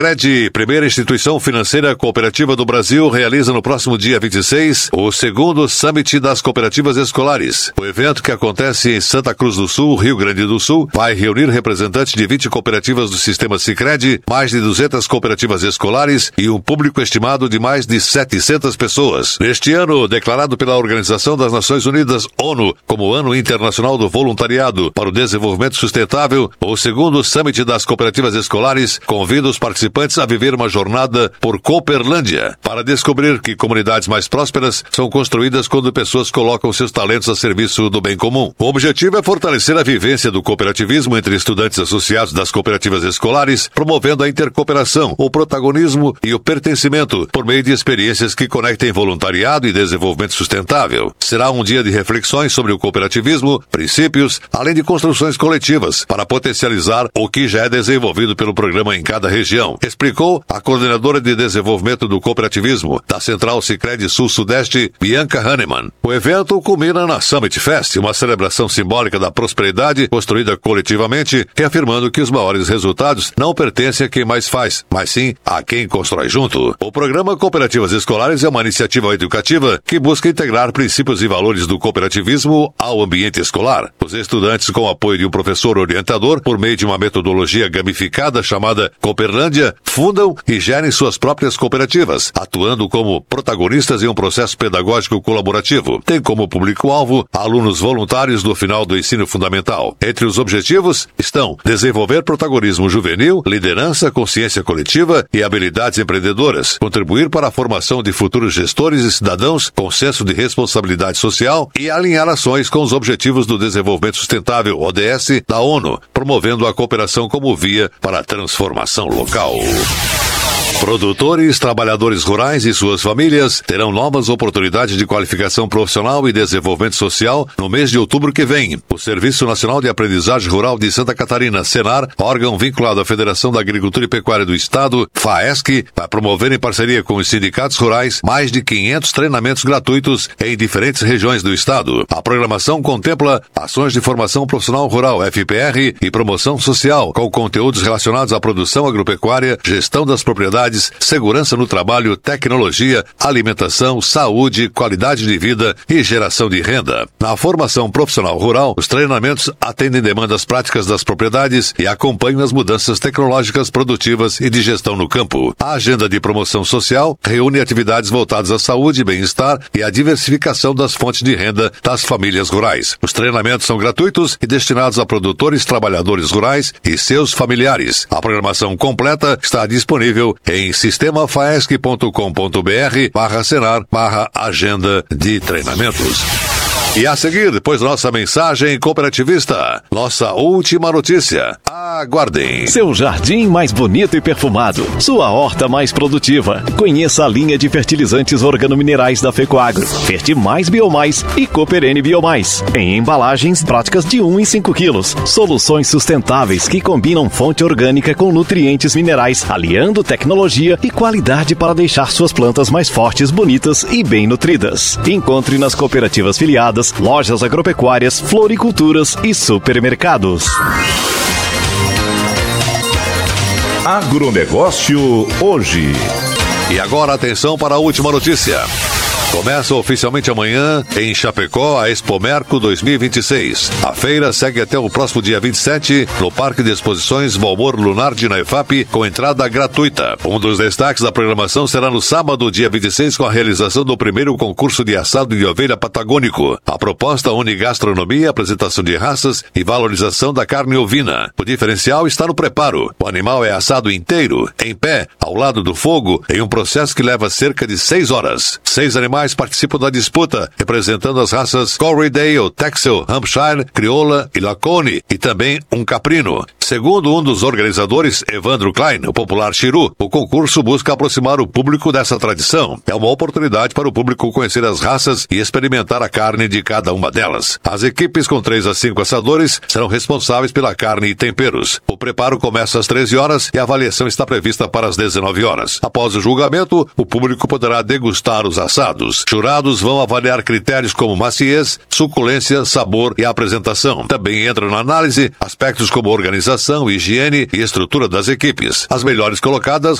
Sicredi, primeira instituição financeira cooperativa do Brasil, realiza no próximo dia 26 o segundo Summit das Cooperativas Escolares. O evento, que acontece em Santa Cruz do Sul, Rio Grande do Sul, vai reunir representantes de 20 cooperativas do sistema Sicredi, mais de 200 cooperativas escolares e um público estimado de mais de 700 pessoas. Neste ano, declarado pela Organização das Nações Unidas, ONU, como Ano Internacional do Voluntariado para o Desenvolvimento Sustentável, o segundo Summit das Cooperativas Escolares convida os participantes a viver uma jornada por Cooperlândia, para descobrir que comunidades mais prósperas são construídas quando pessoas colocam seus talentos a serviço do bem comum. O objetivo é fortalecer a vivência do cooperativismo entre estudantes associados das cooperativas escolares, promovendo a intercooperação, o protagonismo e o pertencimento por meio de experiências que conectem voluntariado e desenvolvimento sustentável. Será um dia de reflexões sobre o cooperativismo, princípios, além de construções coletivas, para potencializar o que já é desenvolvido pelo programa em cada região, explicou a coordenadora de desenvolvimento do cooperativismo da Central Sicredi Sul-Sudeste, Bianca Hahnemann. O evento culmina na Summit Fest, uma celebração simbólica da prosperidade construída coletivamente, reafirmando que os maiores resultados não pertencem a quem mais faz, mas sim a quem constrói junto. O programa Cooperativas Escolares é uma iniciativa educativa que busca integrar princípios e valores do cooperativismo ao ambiente escolar. Os estudantes, com o apoio de um professor orientador, por meio de uma metodologia gamificada chamada Cooperlândia, fundam e gerem suas próprias cooperativas, atuando como protagonistas em um processo pedagógico colaborativo. Tem como público-alvo alunos voluntários do final do ensino fundamental. Entre os objetivos estão desenvolver protagonismo juvenil, liderança, consciência coletiva e habilidades empreendedoras, contribuir para a formação de futuros gestores e cidadãos com senso de responsabilidade social e alinhar ações com os Objetivos do Desenvolvimento Sustentável, ODS, da ONU, promovendo a cooperação como via para a transformação local. Produtores, trabalhadores rurais e suas famílias terão novas oportunidades de qualificação profissional e desenvolvimento social no mês de outubro que vem. O Serviço Nacional de Aprendizagem Rural de Santa Catarina, Senar, órgão vinculado à Federação da Agricultura e Pecuária do Estado, FAESC, vai promover em parceria com os sindicatos rurais mais de 500 treinamentos gratuitos em diferentes regiões do Estado. A programação contempla ações de formação profissional rural, FPR, e promoção social, com conteúdos relacionados à produção agropecuária, gestão das propriedades, segurança no trabalho, tecnologia, alimentação, saúde, qualidade de vida e geração de renda. Na formação profissional rural, os treinamentos atendem demandas práticas das propriedades e acompanham as mudanças tecnológicas, produtivas e de gestão no campo. A agenda de promoção social reúne atividades voltadas à saúde, bem-estar e à diversificação das fontes de renda das famílias rurais. Os treinamentos são gratuitos e destinados a produtores, trabalhadores rurais e seus familiares. A programação completa está disponível em sistemafaesc.com.br/senar/agenda de treinamentos. E a seguir, depois da nossa mensagem cooperativista, nossa última notícia. Aguardem. Seu jardim mais bonito e perfumado. Sua horta mais produtiva. Conheça a linha de fertilizantes organominerais da Fecoagro. Fertimais Biomais e Cooperene Biomais. Em embalagens práticas de 1 e 5 quilos. Soluções sustentáveis que combinam fonte orgânica com nutrientes minerais, aliando tecnologia e qualidade para deixar suas plantas mais fortes, bonitas e bem nutridas. Encontre nas cooperativas filiadas, lojas agropecuárias, floriculturas e supermercados. Agronegócio hoje. E agora atenção para a última notícia. Começa oficialmente amanhã, em Chapecó, a Expomerco 2026. A feira segue até o próximo dia 27, no Parque de Exposições Valmor Lunardi, na EFAP, com entrada gratuita. Um dos destaques da programação será no sábado, dia 26, com a realização do primeiro concurso de assado de ovelha patagônico. A proposta une gastronomia, apresentação de raças e valorização da carne ovina. O diferencial está no preparo. O animal é assado inteiro, em pé, ao lado do fogo, em um processo que leva cerca de 6 horas. 6 animais participam da disputa, representando as raças Corriedale, Texel, Hampshire, Crioula e Lacone, e também um caprino. Segundo um dos organizadores, Evandro Klein, o popular Chiru, o concurso busca aproximar o público dessa tradição. É uma oportunidade para o público conhecer as raças e experimentar a carne de cada uma delas. As equipes com 3 a 5 assadores serão responsáveis pela carne e temperos. O preparo começa às 13 horas e a avaliação está prevista para as 19 horas. Após o julgamento, o público poderá degustar os assados. Jurados vão avaliar critérios como maciez, suculência, sabor e apresentação. Também entram na análise aspectos como organização, alimentação, higiene e estrutura das equipes. As melhores colocadas